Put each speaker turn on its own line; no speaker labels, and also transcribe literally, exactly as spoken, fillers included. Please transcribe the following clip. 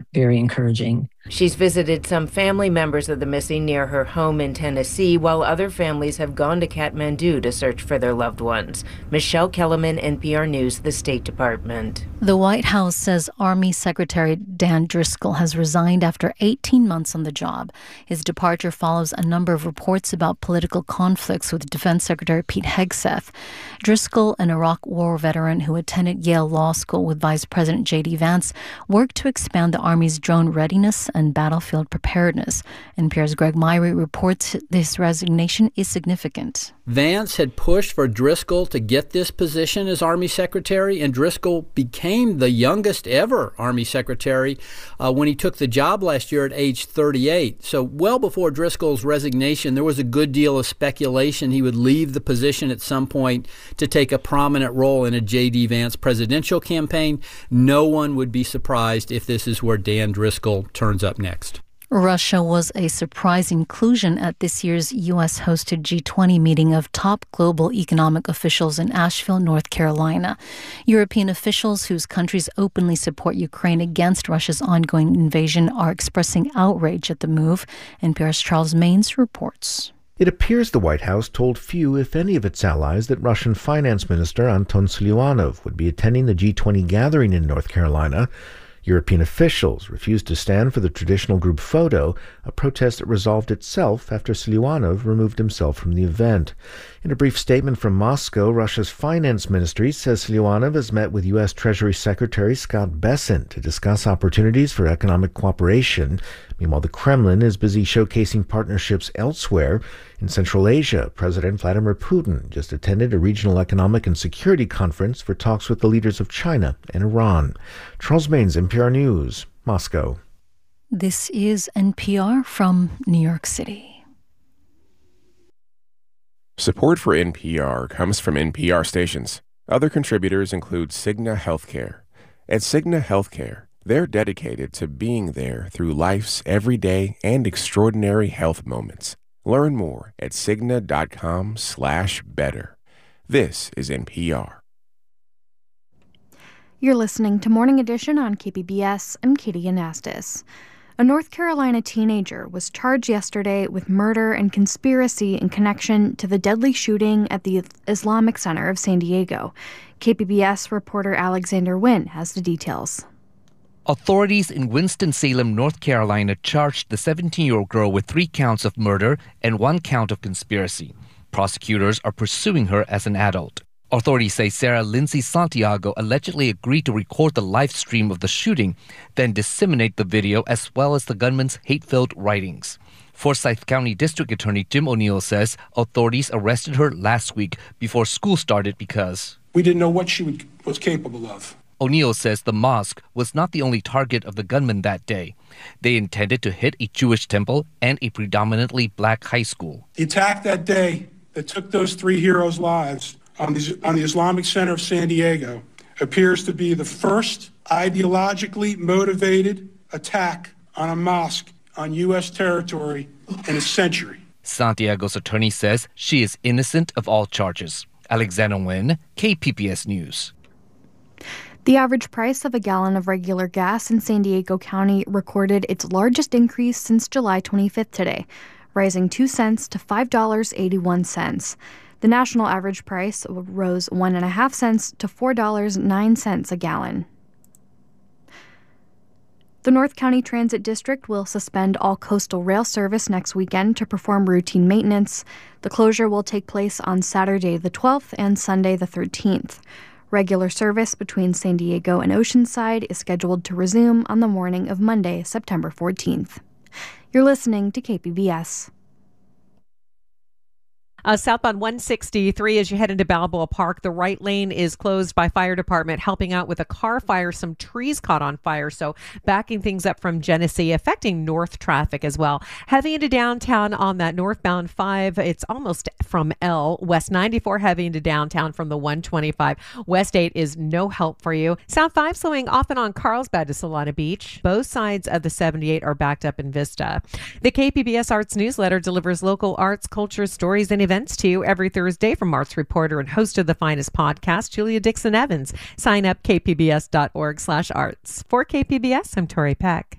very encouraging.
She's visited some family members of the missing near her home in Tennessee, while other families have gone to Kathmandu to search for their loved ones. Michelle Kellerman, N P R News, the State Department.
The White House says Army Secretary Dan Driscoll has resigned after eighteen months on the job. His departure follows a number of reports about political conflicts with Defense Secretary Pete Hegseth. Driscoll, an Iraq War veteran who attended Yale Law School with Vice President J D Vance, worked to expand the Army's drone readiness and battlefield preparedness. N P R's Greg Myrie reports this resignation is significant.
Vance had pushed for Driscoll to get this position as Army Secretary, and Driscoll became the youngest ever Army Secretary uh, when he took the job last year at age thirty-eight. So well before Driscoll's resignation, there was a good deal of speculation he would leave the position at some point to take a prominent role in a J D Vance presidential campaign. No one would be surprised if this is where Dan Driscoll turns up next.
Russia was a surprise inclusion at this year's U S-hosted G twenty meeting of top global economic officials in Asheville, North Carolina. European officials whose countries openly support Ukraine against Russia's ongoing invasion are expressing outrage at the move. N P R's Charles Maines reports.
It appears the White House told few, if any, of its allies that Russian Finance Minister Anton Siluanov would be attending the G twenty gathering in North Carolina. European officials refused to stand for the traditional group photo, a protest that resolved itself after Siluanov removed himself from the event. In a brief statement from Moscow, Russia's finance ministry says Siluanov has met with U S Treasury Secretary Scott Bessent to discuss opportunities for economic cooperation. Meanwhile, the Kremlin is busy showcasing partnerships elsewhere. In Central Asia, President Vladimir Putin just attended a regional economic and security conference for talks with the leaders of China and Iran. Charles Maines, N P R News, Moscow.
This is N P R from New York City.
Support for N P R comes from N P R stations. Other contributors include Cigna Healthcare. At Cigna Healthcare, they're dedicated to being there through life's everyday and extraordinary health moments. Learn more at Cigna.com slash better. This is N P R.
You're listening to Morning Edition on K P B S. I'm Katie Anastas. A North Carolina teenager was charged yesterday with murder and conspiracy in connection to the deadly shooting at the Islamic Center of San Diego. K P B S reporter Alexander Nguyen has the details.
Authorities in Winston-Salem, North Carolina, charged the seventeen-year-old girl with three counts of murder and one count of conspiracy. Prosecutors are pursuing her as an adult. Authorities say Sarah Lindsay Santiago allegedly agreed to record the live stream of the shooting, then disseminate the video as well as the gunman's hate-filled writings. Forsyth County District Attorney Jim O'Neill says authorities arrested her last week before school started because
we didn't know what she would, was capable of.
O'Neill says the mosque was not the only target of the gunman that day. They intended to hit a Jewish temple and a predominantly black high school.
The attack that day that took those three heroes' lives on the, on the Islamic Center of San Diego appears to be the first ideologically motivated attack on a mosque on U S territory in a century.
Santiago's attorney says she is innocent of all charges. Alexander Nguyen, K P B S News.
The average price of a gallon of regular gas in San Diego County recorded its largest increase since July twenty-fifth today, rising two cents to five dollars and eighty-one cents. The national average price rose one point five cents to four dollars and nine cents a gallon. The North County Transit District will suspend all coastal rail service next weekend to perform routine maintenance. The closure will take place on Saturday the twelfth and Sunday the thirteenth. Regular service between San Diego and Oceanside is scheduled to resume on the morning of Monday, September fourteenth. You're listening to K P B S.
Uh, southbound one sixty-three, as you head into Balboa Park, the right lane is closed by fire department helping out with a car fire. Some trees caught on fire, so backing things up from Genesee, affecting north traffic as well. Heavy into downtown on that northbound five, it's almost from L. West ninety-four heavy into downtown from the one twenty-five. West eight is no help for you. South five slowing off and on Carlsbad to Solana Beach. Both sides of the seventy-eight are backed up in Vista. The K P B S Arts newsletter delivers local arts, culture, stories, and events to you every Thursday from arts reporter and host of the Finest podcast, Julia Dixon Evans. Sign up, k p b s dot org slash arts. For K P B S, I'm Tori Peck.